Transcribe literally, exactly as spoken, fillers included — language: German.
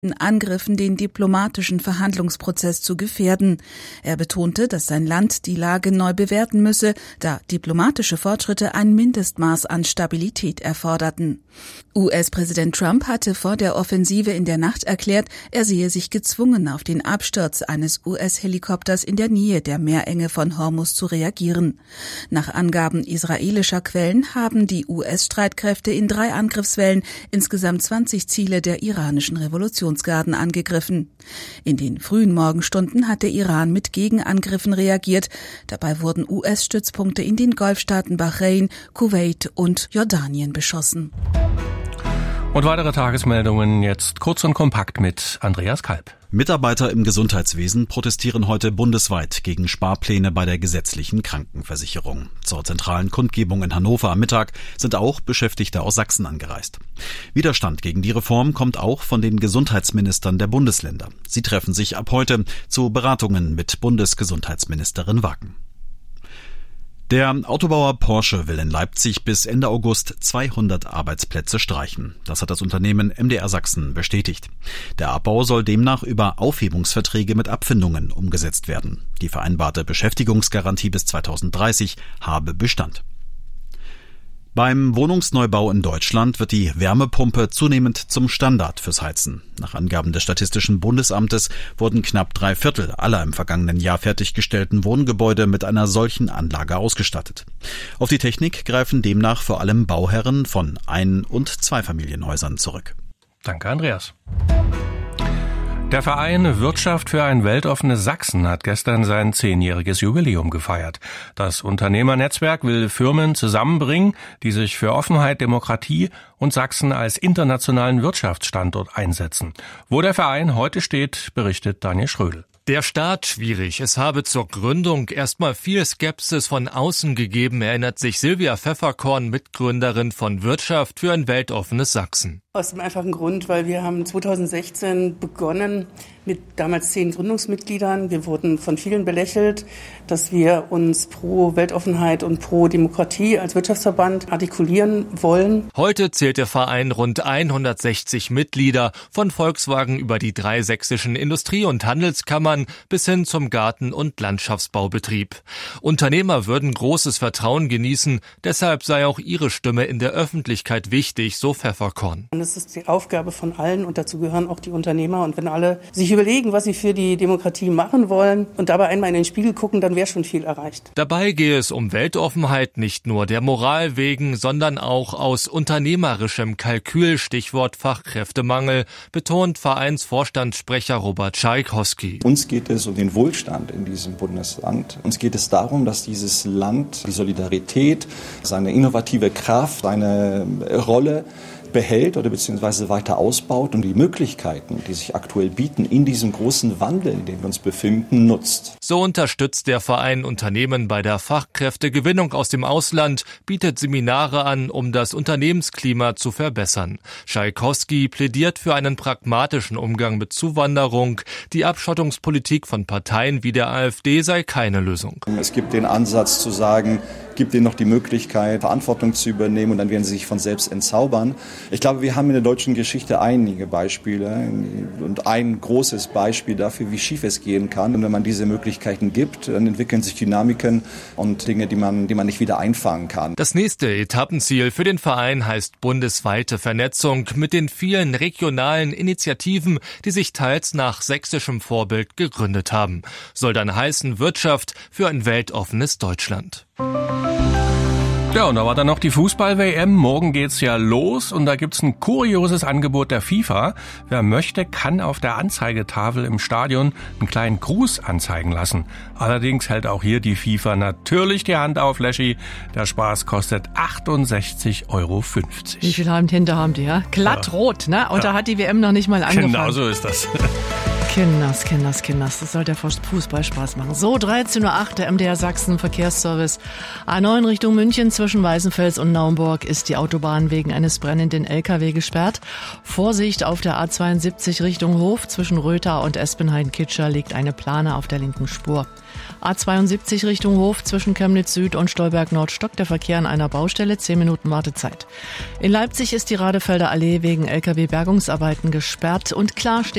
Angriffen den diplomatischen Verhandlungsprozess zu gefährden. Er betonte, dass sein Land die Lage neu bewerten müsse, da diplomatische Fortschritte ein Mindestmaß an Stabilität erforderten. U S-Präsident Trump hatte vor der Offensive in der Nacht erklärt, er sehe sich gezwungen, auf den Absturz eines U S-Helikopters in der Nähe der Meerenge von Hormuz zu reagieren. Nach Angaben israelischer Quellen haben die U S-Streitkräfte in drei Angriffswellen insgesamt zwanzig Ziele der iranischen Revolution angegriffen. In den frühen Morgenstunden hat der Iran mit Gegenangriffen reagiert. Dabei wurden U S-Stützpunkte in den Golfstaaten Bahrain, Kuwait und Jordanien beschossen. Und weitere Tagesmeldungen jetzt kurz und kompakt mit Andreas Kalb. Mitarbeiter im Gesundheitswesen protestieren heute bundesweit gegen Sparpläne bei der gesetzlichen Krankenversicherung. Zur zentralen Kundgebung in Hannover am Mittag sind auch Beschäftigte aus Sachsen angereist. Widerstand gegen die Reform kommt auch von den Gesundheitsministern der Bundesländer. Sie treffen sich ab heute zu Beratungen mit Bundesgesundheitsministerin Wagen. Der Autobauer Porsche will in Leipzig bis Ende August zweihundert Arbeitsplätze streichen. Das hat das Unternehmen M D R Sachsen bestätigt. Der Abbau soll demnach über Aufhebungsverträge mit Abfindungen umgesetzt werden. Die vereinbarte Beschäftigungsgarantie bis zweitausenddreißig habe Bestand. Beim Wohnungsneubau in Deutschland wird die Wärmepumpe zunehmend zum Standard fürs Heizen. Nach Angaben des Statistischen Bundesamtes wurden knapp drei Viertel aller im vergangenen Jahr fertiggestellten Wohngebäude mit einer solchen Anlage ausgestattet. Auf die Technik greifen demnach vor allem Bauherren von Ein- und Zweifamilienhäusern zurück. Danke, Andreas. Der Verein Wirtschaft für ein weltoffenes Sachsen hat gestern sein zehnjähriges Jubiläum gefeiert. Das Unternehmernetzwerk will Firmen zusammenbringen, die sich für Offenheit, Demokratie und Sachsen als internationalen Wirtschaftsstandort einsetzen. Wo der Verein heute steht, berichtet Daniel Schrödel. Der Start schwierig. Es habe zur Gründung erstmal viel Skepsis von außen gegeben, erinnert sich Silvia Pfefferkorn, Mitgründerin von Wirtschaft für ein weltoffenes Sachsen. Aus dem einfachen Grund, weil wir haben zweitausendsechzehn begonnen mit damals zehn Gründungsmitgliedern. Wir wurden von vielen belächelt, dass wir uns pro Weltoffenheit und pro Demokratie als Wirtschaftsverband artikulieren wollen. Heute zählt der Verein rund hundertsechzig Mitglieder, von Volkswagen über die drei sächsischen Industrie- und Handelskammern bis hin zum Garten- und Landschaftsbaubetrieb. Unternehmer würden großes Vertrauen genießen, deshalb sei auch ihre Stimme in der Öffentlichkeit wichtig, so Pfefferkorn. Das ist die Aufgabe von allen und dazu gehören auch die Unternehmer. Und wenn alle sich überlegen, was sie für die Demokratie machen wollen und dabei einmal in den Spiegel gucken, dann wäre schon viel erreicht. Dabei gehe es um Weltoffenheit nicht nur der Moral wegen, sondern auch aus unternehmerischem Kalkül, Stichwort Fachkräftemangel, betont Vereinsvorstandssprecher Robert Tschaikowski. Uns geht es um den Wohlstand in diesem Bundesland. Uns geht es darum, dass dieses Land die Solidarität, seine innovative Kraft, seine Rolle behält oder beziehungsweise weiter ausbaut und die Möglichkeiten, die sich aktuell bieten, in diesem großen Wandel, in dem wir uns befinden, nutzt. So unterstützt der Verein Unternehmen bei der Fachkräftegewinnung aus dem Ausland, bietet Seminare an, um das Unternehmensklima zu verbessern. Tschaikowski plädiert für einen pragmatischen Umgang mit Zuwanderung. Die Abschottungspolitik von Parteien wie der AfD sei keine Lösung. Es gibt den Ansatz zu sagen, gibt ihnen noch die Möglichkeit, Verantwortung zu übernehmen und dann werden sie sich von selbst entzaubern. Ich glaube, wir haben in der deutschen Geschichte einige Beispiele und ein großes Beispiel dafür, wie schief es gehen kann. Und wenn man diese Möglichkeiten gibt, dann entwickeln sich Dynamiken und Dinge, die man, die man nicht wieder einfangen kann. Das nächste Etappenziel für den Verein heißt bundesweite Vernetzung mit den vielen regionalen Initiativen, die sich teils nach sächsischem Vorbild gegründet haben. Soll dann heißen Wirtschaft für ein weltoffenes Deutschland. Ja, und da war dann noch die Fußball-W M. Morgen geht's ja los und da gibt's ein kurioses Angebot der FIFA. Wer möchte, kann auf der Anzeigetafel im Stadion einen kleinen Gruß anzeigen lassen. Allerdings hält auch hier die FIFA natürlich die Hand auf, Leschi. Der Spaß kostet achtundsechzig Euro fünfzig. Wie viel Heimtinte haben die, ja? Glatt ja. rot, ne? Und ja. Da hat die W M noch nicht mal angefangen. Genau so ist das. Kinders, Kinders, Kinders, das soll der Fußball Spaß machen. So, dreizehn Uhr acht, der M D R Sachsen Verkehrsservice. A neun Richtung München zwischen Weißenfels und Naumburg ist die Autobahn wegen eines brennenden L K W gesperrt. Vorsicht auf der A zweiundsiebzig Richtung Hof zwischen Rötha und Espenhain-Kitscher liegt eine Plane auf der linken Spur. A zweiundsiebzig Richtung Hof zwischen Chemnitz Süd und Stolberg Nord stockt der Verkehr an einer Baustelle, zehn Minuten Wartezeit. In Leipzig ist die Radefelder Allee wegen L K W-Bergungsarbeiten gesperrt und klar steht